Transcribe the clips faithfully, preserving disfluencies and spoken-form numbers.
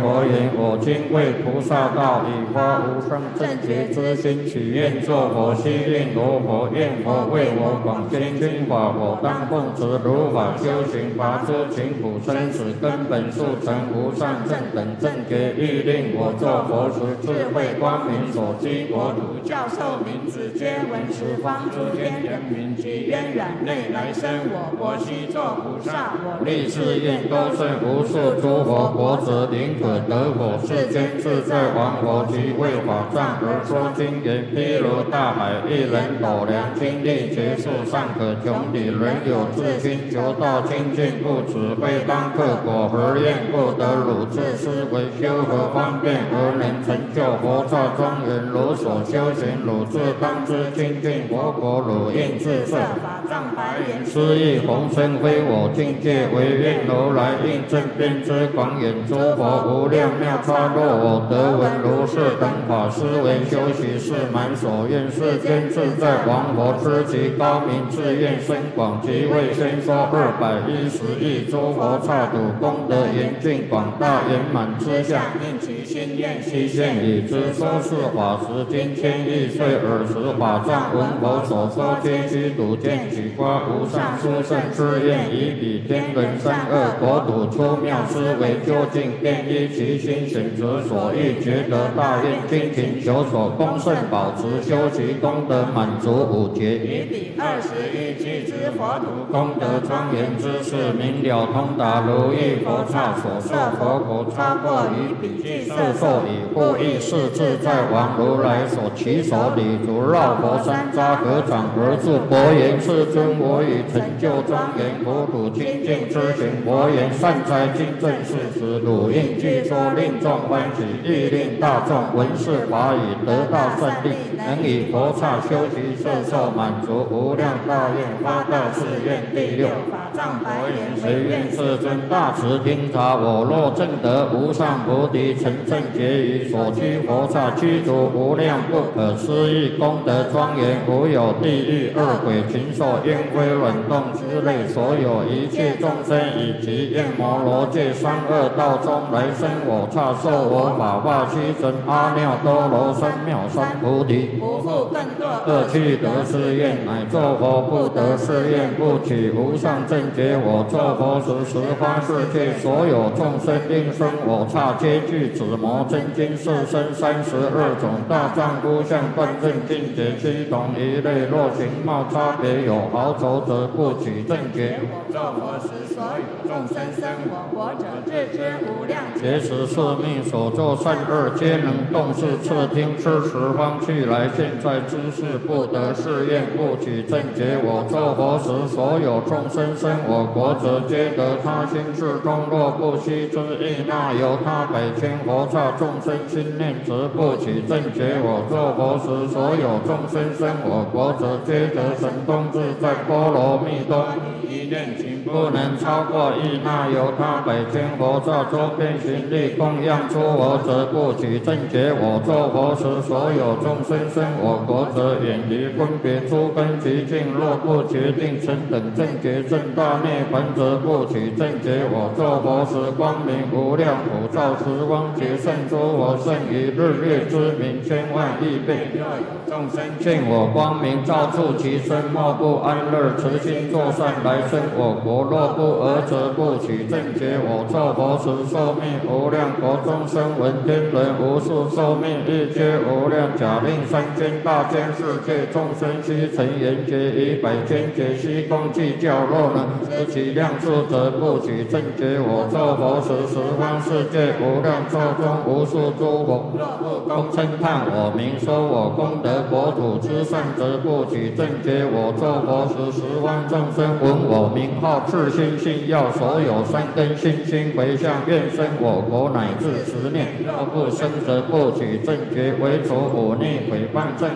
佛言：我今为菩萨道，以发无上正觉之心，许愿作佛，悉令罗佛。愿佛为我广宣经法，我当奉持如法修行，拔诸勤苦生死根本，速成无上正等正觉。欲令我作佛时，智慧光明所居国土，教授名字皆闻十方诸天人民，及渊远内来生我国，悉作菩萨。我立誓愿多胜无数诸佛国者，宁可得佛世间自在王佛，及为法藏而说经言。譬如大海，一人斗量，经历劫数尚可穷理，人有自心求道清净，不此非当克果，何愿不得汝自思维修何方便，而能成就佛刹庄严？如所修行，汝自当知清净佛国，汝应自设法藏白言。斯亦弘身非我境界，唯愿如来应正遍知广远诸佛无量妙差。若我得闻如是等法，思维修习是满所愿。世间自在王佛知其高明，自愿深广，即为先说二百一十亿诸佛刹土，功德严净广大圆满之相，应其心愿悉现已知。说是法时，今千亿岁尔时，法藏闻佛所说，皆须睹见取发无上殊胜之愿，以彼天人三恶国土出妙思维，究竟便依其心选择所欲，觉得大愿精勤求索，功胜保持修习功德满足五劫，以彼二十一俱之佛土，功德庄严之事，明了通达如意佛刹所受佛国，超过于彼具色受已，故亦是自在王如来所起手礼足，绕佛山匝合掌而住，佛言：世尊，我已成就庄严国土清净之行。佛言：善哉，今正是时，汝应具说，令众欢喜，亦令大众闻是法语，得大胜利，能以佛刹修习摄受满足无量大愿，发大誓愿。第六法藏佛言：谁愿世尊大慈听察，我若证得无上菩提，成正觉于所居佛刹，具足无量不可思议功德庄严，无有地狱恶鬼禽兽阴灰卵动之类，所有一切众生以及焰摩罗界三恶道中来生我刹，受我法化须真阿耨多罗三藐三菩提，不复更堕恶趣得是愿，乃作佛不得是愿，不取无上正觉。我作佛时，十方世界所有众生应生我刹，皆具紫摩真经四身三十二种大丈夫相，断正境界七种一类。若形貌差别有好丑者，不取正觉。我作佛时，所有众生生我国者，自知无量劫时是命所作善恶，皆能动视次听吃十方去来。现在知是不得是愿，不取正觉。我作佛时，所有众生生我国者，皆得他心事中，若不悉之意，那由他百千佛刹众生心念，则不取正觉。我作佛时，所有众生生我国者，皆得神通自在波罗蜜多一念情，不能超过意，那由他百千佛刹周遍行力供养出我者，不取正觉。我作佛时，所有众生生我国者，远离分别诸根极境，若不决定成等正觉正大涅槃者，不取正觉。我作佛时，光明无量普照十方劫，胜诸佛胜于日月之明千万亿倍。若有众生见我光明照触其身，莫不安乐，慈心作善来生我国。若不尔者，不取正觉。我作佛时，寿命无量国中生闻天人无数寿命，一切无量假令三千大千世界众生悉成缘觉，以百千劫悉共计较，若能知其量数者，不取正觉。我作佛时，十方世界无量寿中无数诸佛，若不共称叹我名，说我功德国土之善者，不取正觉。我作佛时，十方众生闻我名号，自心信要，所有善根信心回向，愿生我国乃至十念。若不生则不取正觉，为除忤逆毁谤正法，我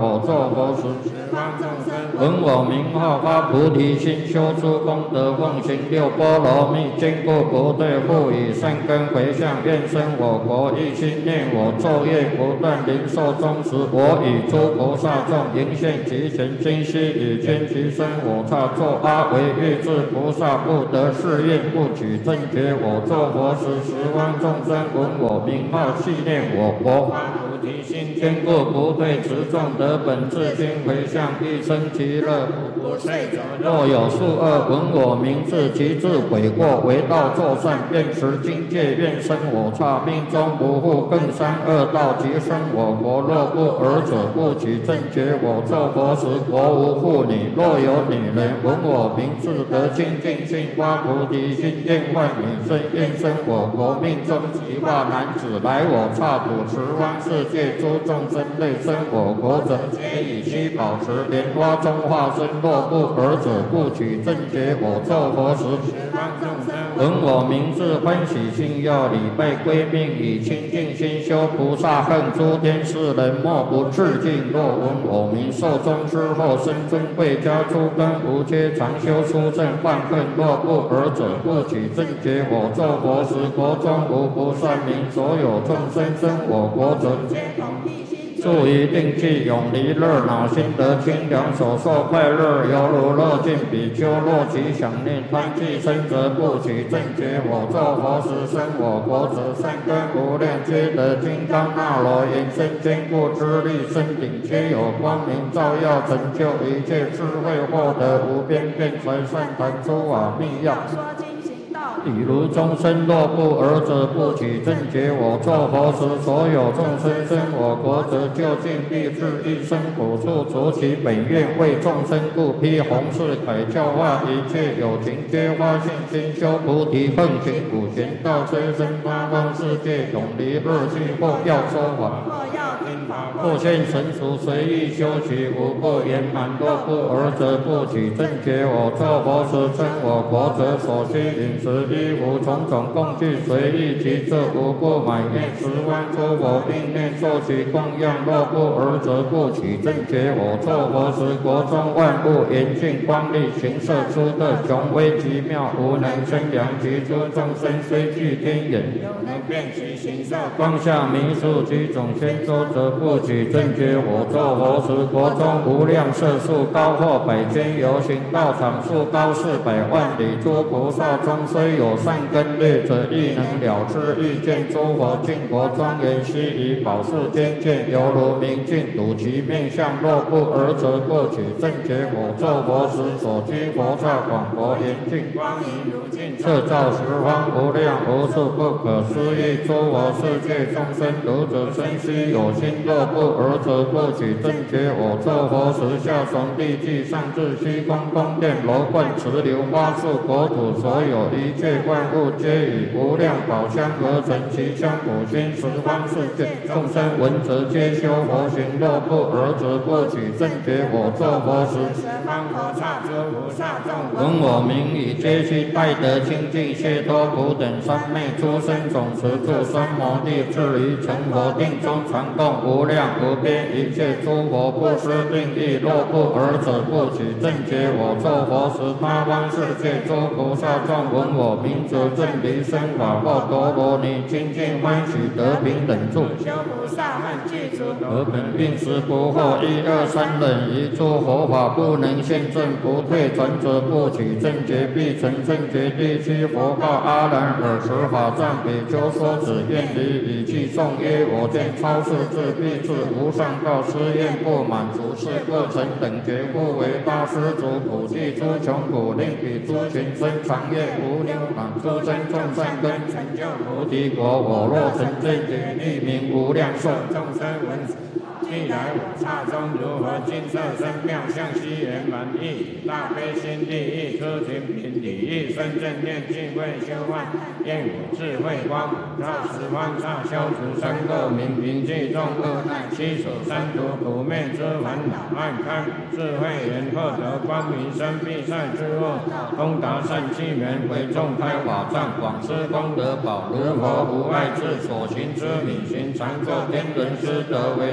我作佛时，闻我名号发菩提心，修诸功德，奉行六波罗蜜，坚固不退，复以善根回向，愿生我国，一心念我，昼夜不断，临寿终时，我以诸菩萨众迎现其前，今悉以见其身，我刹作阿惟越致菩萨，不得誓愿，不取正觉。我作佛时，十方众生闻我名号，系念我，我发菩提心，坚固不退，持众得本自心回向，一生其乐，不退者。若有数恶闻我名字，其自悔过，为道作善，愿持经戒，愿生我刹，命中不复更三恶道，即生我国。若不尔者，不取正觉。我作佛时，国无妇女。若有女人闻我名字，得清净心，发菩提心，愿换女身，愿生我国。命中即化男子，来我刹土，十方世界诸众生类生我国者，皆以须保持莲花中化身。若不尔者，不取正觉。我作佛时，十方众生闻我名字，欢喜心，要礼拜归命，以清净心修菩萨恨，诸天世人莫不致敬。若闻我名，寿终之后生尊贵，家诸根无缺，常修殊胜犯恨。若不尔者，不取正觉。我作佛时，国中无不善民，所有众生生我国者，皆同一心。住于定气，永离热恼，心得清凉，所受快乐，犹如乐尽比丘。若其想念贪气生，则不取正觉。我作佛时，生我国者，善根无量，皆得金刚那罗延伸坚固之力，身顶皆有光明照耀，成就一切智慧，获得无边辩才善谈诸法密要。比如众生若不尔者，不取正觉。我作佛时，所有众生生我国者，究竟必至一生苦处，除其本愿，为众生故，披弘誓凯，教化一切有情，皆发信心，修菩提，奉行普贤道，催生八方世界，永离恶趣。或要说法，或要听法，或现神俗，随意修习，无不圆满。若不尔者，不取正觉。我作佛时，生我国者，所需饮食衣服种种供具，随意其色，无不满愿。十方诸佛并念受取供养。若不尔者，不取正觉。我作佛时，国中万物严峻光丽，形色出特，雄威极妙，无能生量。其诸众生虽具天眼，有能辨其形色。光下弥数居种千洲，则不取正觉。我作佛时，国中无量色数，高或百千由行道场，数高四百万里。诸菩萨中虽有善根劣者，亦能了知欲见诸佛净国庄严，悉以宝树天界，犹如明镜，睹其面相。若不尔者，不取正觉。我作佛时，所居佛刹广博严净，光明如镜，摄照十方，无量无数不可思议。诸佛世界众生，读者生悉有心。若不尔者，不取正觉。我作佛时，下从地际，上至虚空宫殿楼观池流花树国土，所有一切万物，皆以无量宝香而成。其香普熏十方世界，众生闻则皆修佛行。若不尔者，不取正觉。我作佛时，十方佛刹诸菩萨众闻我名，以皆悉拜得清净解脱苦等三昧诸生总持住三摩地，至于成佛定中，传供无量无边一切诸佛，不思定义。若不尔者，不取正觉。我作佛时，八方世界诸菩萨众闻我名，则正离生法报陀罗尼，清净欢喜得平等住。修菩萨恨具足，得本并时不惑。一二三忍，一诸佛法不能现证，不退转者，不取正觉，必成正觉。第七佛告阿难：尔时法藏比丘说子愿离，以偈颂曰：我见超世智必至无上道，誓愿不满足，是过程等觉，故为大施主，普济诸穷苦，令彼诸群生长业无量满，诸生众善根，成就菩提果。我若成正觉，立名无量寿。众生闻既来我刹中，如何金色身妙相，悉圆满意。大悲心地意，出勤品礼义，生正念，尽慧修幻，愿我智慧光普照十方刹，消除三垢明，平济众恶难，悉所三毒，苦灭之烦恼，暗开智慧眼，获得光明生必赛之恶，通达善气门，为众开法藏，广施功德宝，如佛无碍智，所行之理行，常作天人师德，为三觉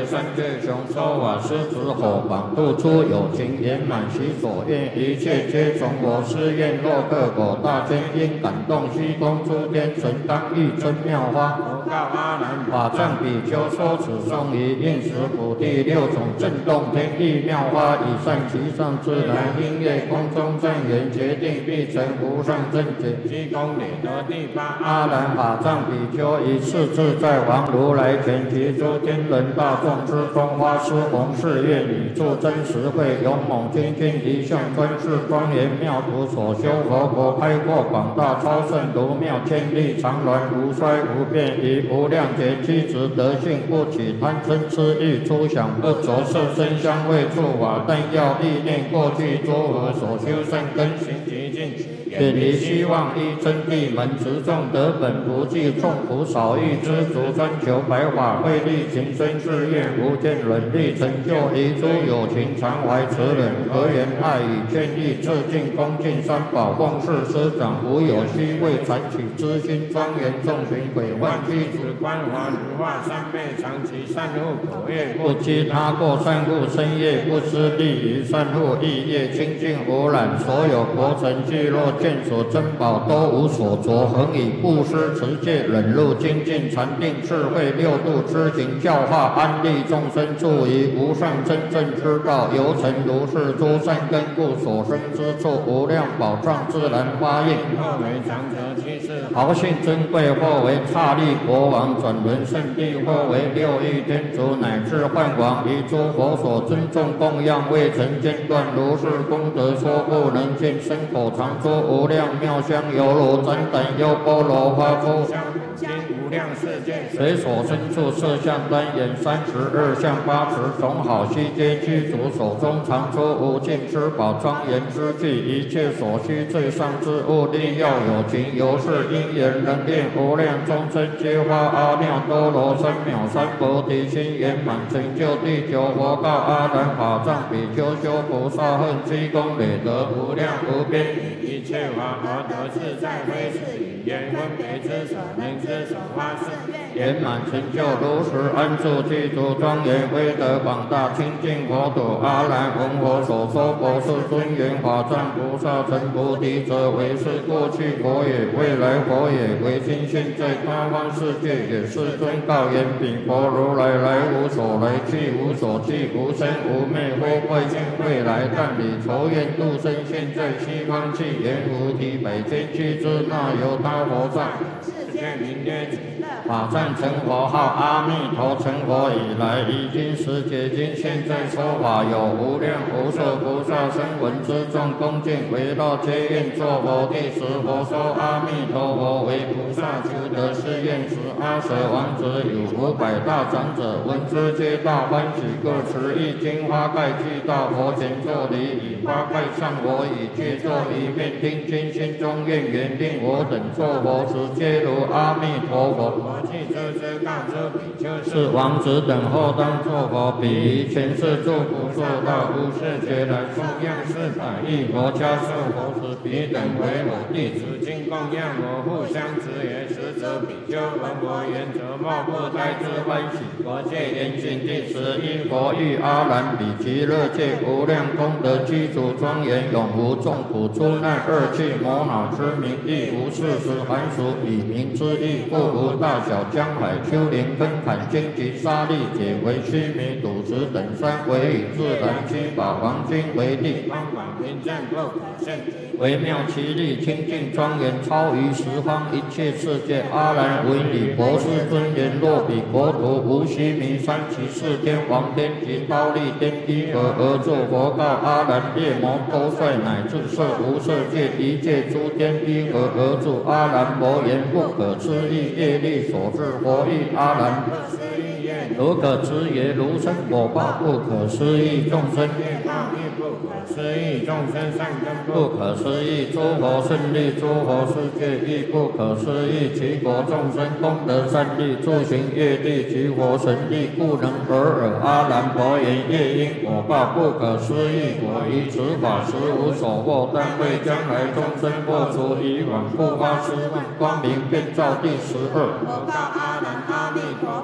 最雄，说法狮子吼，广度出有情，圆满其所愿，一切皆从我誓愿。若克果大天因感动虚空诸天神，当欲真妙花。我告阿难，法藏比丘说此颂于应时普地六种震动天地妙花，以善其上自然音乐空中正圆，决定必成无上正觉。七公里得第八阿难法藏比丘以次自在王如来前，及诸天人大众之中，花施弘誓愿，以助真实慧，勇猛精进一向专事庄严妙土所修佛国，开阔广大超胜如妙千里常鸾，无衰无变，以无量劫机直德性，不起贪嗔痴欲出想，不着色身香味触法，但要意念过去诸佛所修善根行极尽，远离希望依真谛门，持众得本不计众苦少欲知足，专求白法慧力情深誓愿，无见忍力成就一诸有情常怀慈忍和言爱语劝义，致敬恭敬三宝共事师长，无有虚伪残取之心，庄严众群鬼幻具子观华如化三昧长期善护口业，不积他过善护身业，不失利于善护意业，清净无染，所有国城聚落见所珍宝都无所着，恒以布施持戒忍辱精进禅定智慧六度知行教化安利众生，助于无上真正之道，由成如是诸善根故，所生之处无量宝藏自然发应。或为长者居士，豪姓尊贵；或为刹利国王转轮圣地；或为六欲天竺乃至幻王，以诸佛所尊重供养，未曾间断。如是功德说不能尽，身口常说无量妙香，犹如旃檀优波罗花出香。无量世界，随所身处色相单眼三十二相八十种好悉皆具足，手中常出无尽之宝庄严之具，一切所需最上之物，力要有情，由是因缘能练无量众生，皆发阿耨多罗三藐三菩提心，圆满成就第九佛告阿难法藏比丘修菩萨恨七功累得无量无边，一切法而得自在，非是语言分别之所能之所发誓，圆满成就如实安住具足庄严威德广大清净佛土。阿难闻佛所说佛是尊严法藏菩萨成菩提者，为是过去佛也，未来佛也，为今现在他方世界也。世尊告言：彼佛如来来无所来，去无所去，无生无灭，非未见未来，但以仇怨度生，现在西方去，言无敌百千俱之，那由他佛藏。见名曰法藏成佛号阿弥陀，成佛以来，已经十劫经，现在说法有无量无数菩萨声闻之众恭敬围绕，皆愿作佛。第十佛说阿弥陀佛为菩萨求得是愿时，阿舍王子有五百大长者闻之，皆大欢喜，各持一金花盖具到佛前作礼，以花盖上我以具作一面，听经心中愿缘，令我等作佛时，皆如阿弥陀佛。我既知之告知比丘，是王子等后当作佛，彼于前世诸不受到无世劫来供养四百亿佛家受佛时，彼等为我弟子，今供养我互相持也。实则比丘闻佛言，则莫不胎之欢喜。佛戒严行第十一，佛欲阿难比其乐界无量功德具足庄严，永无众苦诸难恶趣魔恼之名，亦无事实含俗以名之意，故无大小江海丘陵根坎荆棘沙砾解为须弥土石等山，为以自然七宝黄金为地，方广平正不可胜，微妙其力清净庄严，超于十方一切世界。阿难闻彼博士尊言，若彼国土无须弥山，其四天王天及忉利天依何而作佛告阿难：夜魔多帅乃至色无色界一切诸天依何而住？阿难佛言：不可思议业力所致。佛欲阿难：如可知也？如生果报不可思议，众生业报亦不可思议，众生善根不可思议，诸佛胜利诸佛世界亦不可思议，其国众生功德善利，诸行业力及佛神力，故能尔尔。阿难佛言：业因果报不可思议，我于此法实无所获，但为将来众生破除以往不发失望，光明遍照。第十二，我告阿难：阿弥陀佛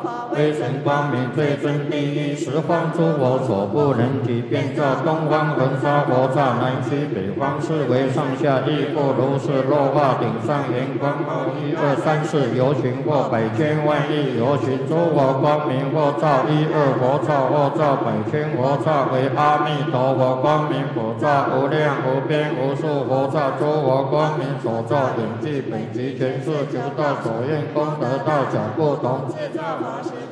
最神光明，最真第一，十方诸佛所不能及，遍照东方恒沙佛刹，南西北方四维上下亦复如是。落化顶上圆光后，一二三四游行或百千万亿游行，诸佛光明或照一二佛照，或照百千佛照，为阿弥陀佛光明佛照，无量无边无数佛照，诸佛光明所照，远近北极全是求道所愿功德大小不同。